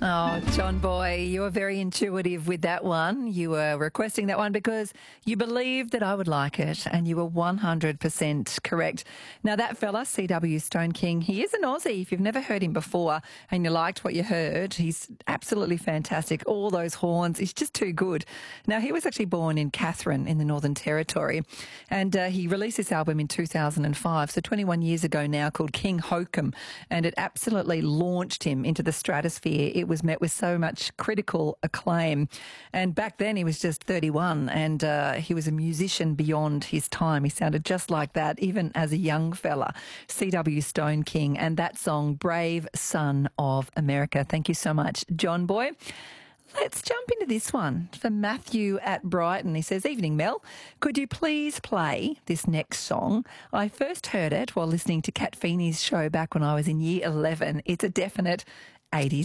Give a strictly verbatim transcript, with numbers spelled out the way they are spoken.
Oh, John Boy, you were very intuitive with that one. You were requesting that one because you believed that I would like it, and you were one hundred percent correct. Now, that fella, C W Stone King, he is an Aussie. If you've never heard him before and you liked what you heard, he's absolutely fantastic. All those horns, he's just too good. Now, he was actually born in Katherine in the Northern Territory, and uh, he released this album in two thousand five, so twenty-one years ago now, called King Hokum, and it absolutely launched him into the stratosphere. It was met with so much critical acclaim. And back then he was just thirty-one, and uh, he was a musician beyond his time. He sounded just like that, even as a young fella. C W Stone King, and that song, Brave Son of America. Thank you so much, John Boy. Let's jump into this one for Matthew at Brighton. He says, "Evening, Mel. Could you please play this next song? I first heard it while listening to Cat Feeney's show back when I was in year eleven. It's a definite eighties